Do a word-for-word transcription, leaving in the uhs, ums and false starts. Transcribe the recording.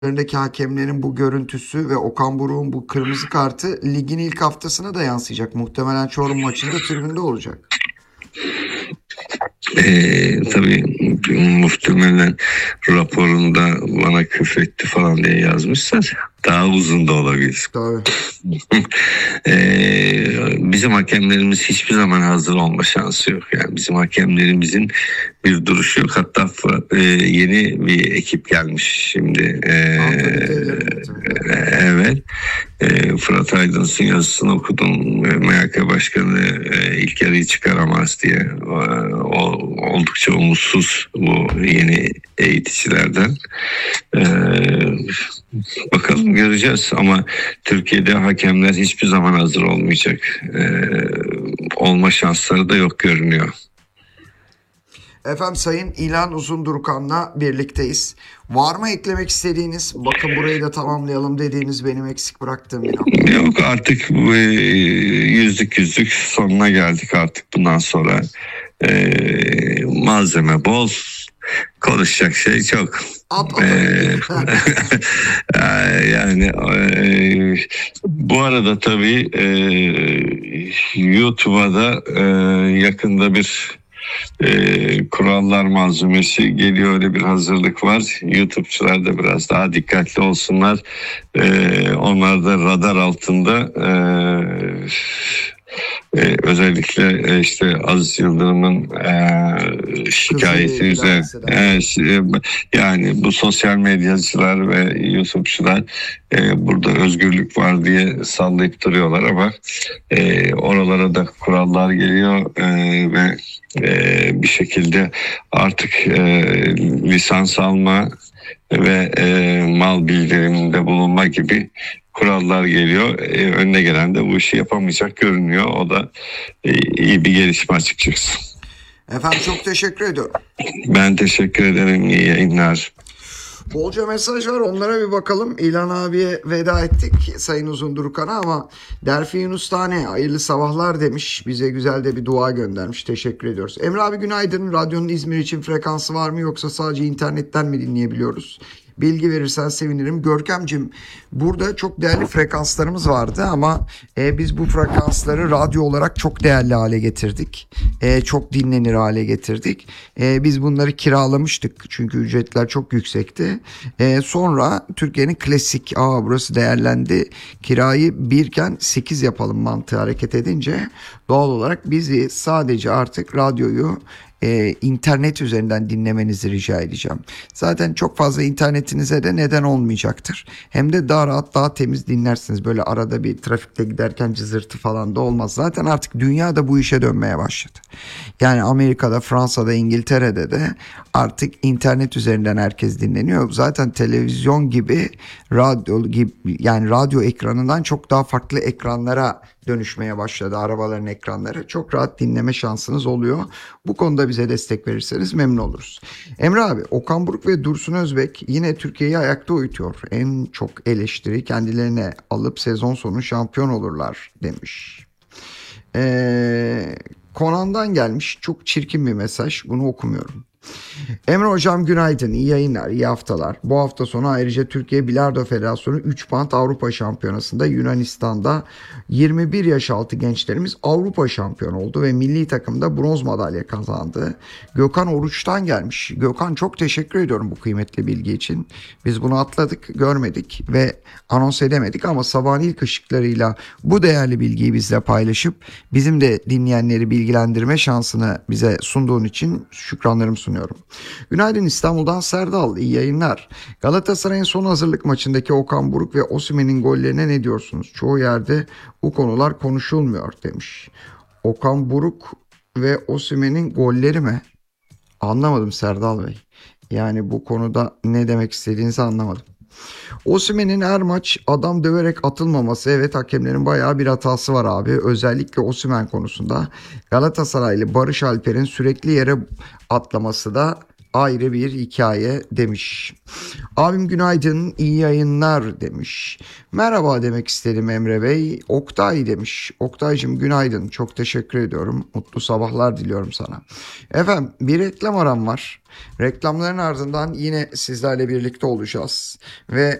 Önündeki hakemlerin bu görüntüsü ve Okan Buruk'un bu kırmızı kartı ligin ilk haftasına da yansıyacak. Muhtemelen Çorum maçında tribünde olacak. Ee, tabii muhtemelen raporunda bana küfretti falan diye yazmışlar. Daha uzun da olabilir. Tabii. ee, bizim hakemlerimiz hiçbir zaman hazır olma şansı yok. Yani bizim hakemlerimizin bir duruşu yok. Hatta e, yeni bir ekip gelmiş şimdi. Ee, evet. E, Fırat Aydınus'un yazısını okudum. M H K Başkanı e, ilk yarıyı çıkaramaz diye. O, o, oldukça umutsuz bu yeni eğiticilerden. E, bakalım göreceğiz ama Türkiye'de hakemler hiçbir zaman hazır olmayacak. E, olma şansları da yok görünüyor. Efendim Sayın İlhan Uzundurkan'la birlikteyiz. Var mı eklemek istediğiniz, bakın burayı da tamamlayalım dediğiniz, benim eksik bıraktığım bir nokta? Yok, artık e, yüzlük yüzlük sonuna geldik artık. Bundan sonra e, malzeme bol, konuşacak şey çok. At, at, Ee, yani e, bu arada tabii e, YouTube'a da e, yakında bir e, kurallar malzemesi geliyor, öyle bir hazırlık var. YouTube'çular da biraz daha dikkatli olsunlar. E, onlar da radar altında. E, Ee, özellikle işte Aziz Yıldırım'ın e, şikayeti üzerine e, yani bu sosyal medyacılar ve YouTube'çular e, burada özgürlük var diye sallayıp duruyorlar ama e, oralara da kurallar geliyor e, ve e, bir şekilde artık e, lisans alma ve e, mal bildiriminde bulunma gibi kurallar geliyor. E, önüne gelen de bu işi yapamayacak görünüyor. O da e, iyi bir gelişme açıkçası. Efendim çok teşekkür ediyorum. Ben teşekkür ederim. İyi yayınlar. Bolca mesaj var, onlara bir bakalım. İlhan abiye veda ettik Sayın Uzundurkan'a ama Derfi Yunus Tane hayırlı sabahlar demiş. Bize güzel de bir dua göndermiş. Teşekkür ediyoruz. Emre abi günaydın. Radyonun İzmir için frekansı var mı yoksa sadece internetten mi dinleyebiliyoruz? Bilgi verirsen sevinirim. Görkemciğim, burada çok değerli frekanslarımız vardı ama e, biz bu frekansları radyo olarak çok değerli hale getirdik. E, çok dinlenir hale getirdik. E, biz bunları kiralamıştık çünkü ücretler çok yüksekti. E, sonra Türkiye'nin klasik, aa burası değerlendi, kirayı birken sekiz yapalım mantığı hareket edince doğal olarak bizi sadece artık radyoyu Ee, internet üzerinden dinlemenizi rica edeceğim. Zaten çok fazla internetinize de neden olmayacaktır. Hem de daha rahat, daha temiz dinlersiniz. Böyle arada bir trafikte giderken cızırtı falan da olmaz. Zaten artık dünya da bu işe dönmeye başladı. Yani Amerika'da, Fransa'da, İngiltere'de de artık internet üzerinden herkes dinleniyor. Zaten televizyon gibi, radyo gibi, yani radyo ekranından çok daha farklı ekranlara dönüşmeye başladı arabaların ekranları. Çok rahat dinleme şansınız oluyor. Bu konuda bize destek verirseniz memnun oluruz. Emre abi, Okan Buruk ve Dursun Özbek yine Türkiye'yi ayakta uyutuyor. En çok eleştiri kendilerine alıp sezon sonu şampiyon olurlar demiş. Ee, Konan'dan gelmiş çok çirkin bir mesaj. Bunu okumuyorum. Emre hocam günaydın, iyi yayınlar, iyi haftalar. Bu hafta sonu ayrıca Türkiye Bilardo Federasyonu üç bant Avrupa Şampiyonası'nda Yunanistan'da yirmi bir yaş altı gençlerimiz Avrupa şampiyonu oldu ve milli takımda bronz madalya kazandı. Gökhan Oruç'tan gelmiş. Gökhan, çok teşekkür ediyorum bu kıymetli bilgi için. Biz bunu atladık, görmedik ve anons edemedik ama sabahın ilk ışıklarıyla bu değerli bilgiyi bizle paylaşıp bizim de dinleyenleri bilgilendirme şansını bize sunduğun için şükranlarımı sunuyorum. Günaydın İstanbul'dan Serdal, iyi yayınlar. Galatasaray'ın son hazırlık maçındaki Okan Buruk ve Osimhen'in gollerine ne diyorsunuz? Çoğu yerde bu konular konuşulmuyor demiş. Okan Buruk ve Osimhen'in golleri mi? Anlamadım Serdal Bey. Yani bu konuda ne demek istediğinizi anlamadım. Osimhen'in her maç adam döverek atılmaması, evet hakemlerin bayağı bir hatası var abi. Özellikle Osimhen konusunda Galatasaraylı Barış Alper'in sürekli yere atlaması da ayrı bir hikaye demiş. Abim günaydın, iyi yayınlar demiş. Merhaba demek istedim Emre Bey. Oktay demiş. Oktaycığım günaydın. Çok teşekkür ediyorum. Mutlu sabahlar diliyorum sana. Efendim bir reklam aram var. Reklamların ardından yine sizlerle birlikte olacağız. Ve